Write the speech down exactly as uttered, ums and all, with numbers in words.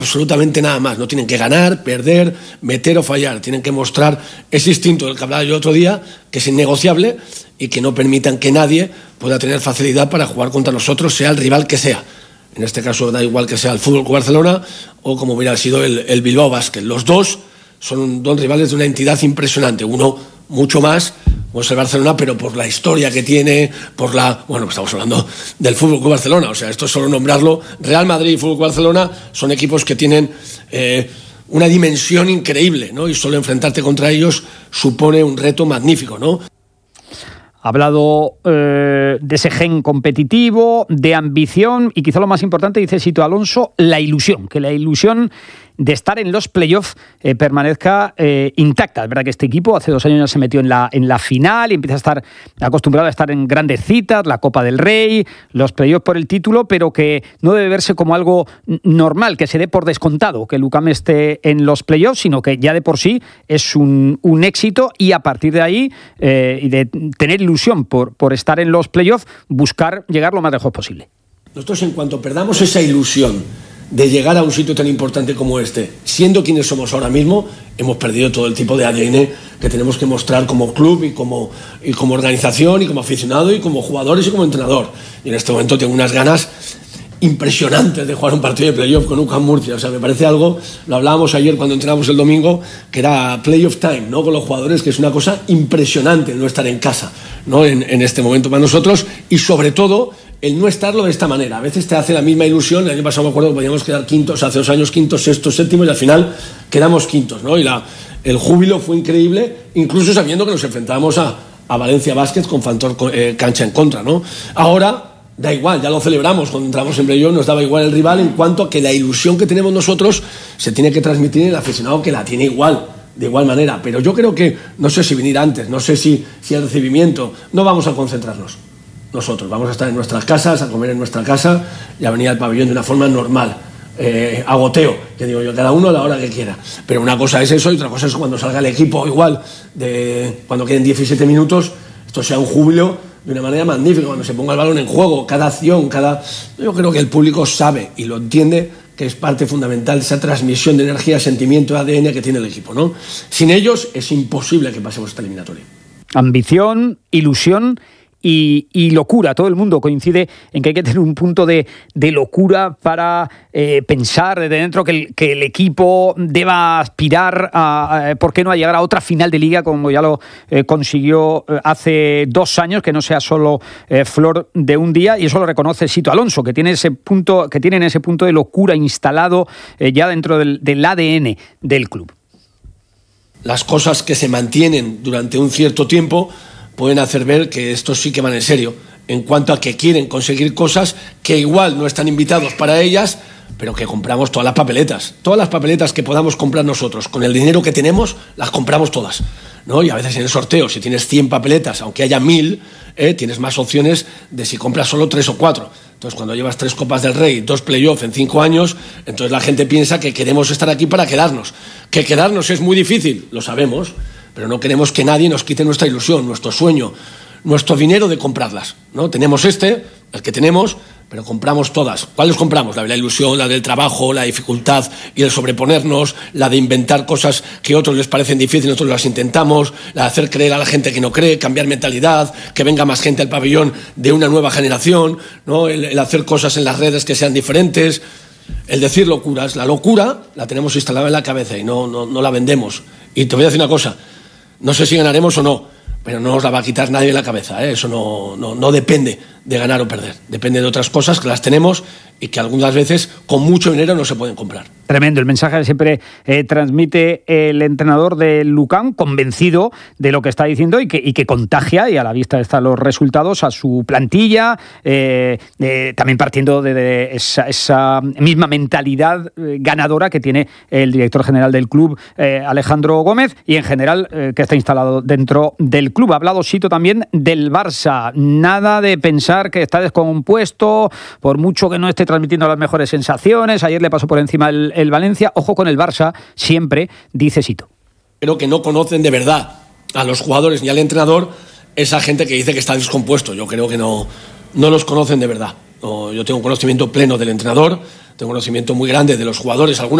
absolutamente nada más. No tienen que ganar, perder, meter o fallar. Tienen que mostrar ese instinto del que hablaba yo otro día, que es innegociable y que no permitan que nadie pueda tener facilidad para jugar contra nosotros, sea el rival que sea. En este caso da igual que sea el Fútbol Club Barcelona o como hubiera sido el, el Bilbao Basket. Los dos son dos rivales de una entidad impresionante. Uno mucho más, como es el Barcelona, pero por la historia que tiene, por la... Bueno, estamos hablando del Fútbol Club Barcelona, o sea, esto es solo nombrarlo. Real Madrid y Fútbol Club Barcelona son equipos que tienen eh, una dimensión increíble, ¿no? Y solo enfrentarte contra ellos supone un reto magnífico, ¿no? Ha hablado eh, de ese gen competitivo, de ambición y quizá lo más importante, dice Sito Alonso, la ilusión, que la ilusión de estar en los playoffs eh, permanezca eh, intacta. Es verdad que este equipo hace dos años ya se metió en la, en la final y empieza a estar acostumbrado a estar en grandes citas, la Copa del Rey, los playoffs por el título, pero que no debe verse como algo normal, que se dé por descontado que el U C A M esté en los playoffs, sino que ya de por sí es un, un éxito y a partir de ahí eh, y de tener ilusión por, por estar en los playoffs, buscar llegar lo más lejos posible. Nosotros, en cuanto perdamos esa ilusión de llegar a un sitio tan importante como este, siendo quienes somos ahora mismo, hemos perdido todo el tipo de A D N que tenemos que mostrar como club y como, y como organización y como aficionado y como jugadores y como entrenador. Y en este momento tengo unas ganas impresionantes de jugar un partido de playoff con U C A M Murcia. O sea, me parece algo, lo hablábamos ayer cuando entrenamos el domingo, que era playoff time, ¿no? Con los jugadores, que es una cosa impresionante no estar en casa, ¿no? En, en este momento para nosotros, y sobre todo el no estarlo de esta manera. A veces te hace la misma ilusión. El año pasado me acuerdo que podíamos quedar quintos, hace dos años quintos, sextos, séptimos, y al final quedamos quintos, ¿no? Y la, el júbilo fue increíble, incluso sabiendo que nos enfrentábamos a, a Valencia Basket con factor eh, cancha en contra, ¿no? Ahora da igual, ya lo celebramos cuando entramos en playoff, nos daba igual el rival, en cuanto a que la ilusión que tenemos nosotros se tiene que transmitir en el aficionado, que la tiene igual, de igual manera. Pero yo creo que, no sé si venir antes, no sé si, si el recibimiento, no vamos a concentrarnos nosotros, vamos a estar en nuestras casas, a comer en nuestra casa y a venir al pabellón de una forma normal, eh, a goteo, que digo yo, cada uno a la hora que quiera. Pero una cosa es eso y otra cosa es cuando salga el equipo, igual, de cuando queden diecisiete minutos, esto sea un júbilo de una manera magnífica, cuando se ponga el balón en juego, cada acción, cada... Yo creo que el público sabe y lo entiende, que es parte fundamental de esa transmisión de energía, sentimiento, A D N que tiene el equipo, ¿no? Sin ellos es imposible que pasemos esta eliminatoria. Ambición, ilusión y, y locura. Todo el mundo coincide en que hay que tener un punto de, de locura para eh, pensar desde dentro que el, que el equipo deba aspirar a, a, ¿por qué no?, a llegar a otra final de Liga, como ya lo eh, consiguió eh, hace dos años, que no sea solo eh, flor de un día, y eso lo reconoce Sito Alonso, que tiene ese punto, que tienen ese punto de locura instalado eh, ya dentro del, del A D N del club. Las cosas que se mantienen durante un cierto tiempo pueden hacer ver que estos sí que van en serio, en cuanto a que quieren conseguir cosas que igual no están invitados para ellas, pero que compramos todas las papeletas. Todas las papeletas que podamos comprar nosotros, con el dinero que tenemos, las compramos todas, ¿no? Y a veces en el sorteo, si tienes cien papeletas, aunque haya mil, eh, tienes más opciones de si compras solo tres o cuatro. Entonces, cuando llevas tres Copas del Rey, dos playoffs en cinco años, entonces la gente piensa que queremos estar aquí para quedarnos. Que quedarnos es muy difícil, lo sabemos, pero no queremos que nadie nos quite nuestra ilusión, nuestro sueño, nuestro dinero de comprarlas, ¿no? Tenemos este, el que tenemos, pero compramos todas. ¿Cuáles compramos? La de la ilusión, la del trabajo, la dificultad y el sobreponernos, la de inventar cosas que a otros les parecen difíciles, nosotros las intentamos, la de hacer creer a la gente que no cree, cambiar mentalidad, que venga más gente al pabellón de una nueva generación, ¿no? El, el hacer cosas en las redes que sean diferentes, el decir locuras. La locura la tenemos instalada en la cabeza y no, no, no la vendemos. Y te voy a decir una cosa, no sé si ganaremos o no, pero no nos la va a quitar nadie de la cabeza, ¿eh? Eso no, no, no depende de ganar o perder, depende de otras cosas que las tenemos y que algunas veces con mucho dinero no se pueden comprar. Tremendo el mensaje que siempre eh, transmite el entrenador del U C A M, convencido de lo que está diciendo y que, y que contagia, y a la vista están los resultados, a su plantilla, eh, eh, también partiendo de, de esa, esa misma mentalidad eh, ganadora que tiene el director general del club, eh, Alejandro Gómez, y en general eh, que está instalado dentro del club. Ha hablado Sito también del Barça, nada de pensar que está descompuesto, por mucho que no esté transmitiendo las mejores sensaciones. Ayer le pasó por encima el, el Valencia. Ojo con el Barça, siempre, dice Sito. Creo que no conocen de verdad a los jugadores ni al entrenador esa gente que dice que está descompuesto. Yo creo que no, no los conocen de verdad. No, yo tengo un conocimiento pleno del entrenador, tengo conocimiento muy grande de los jugadores, algunos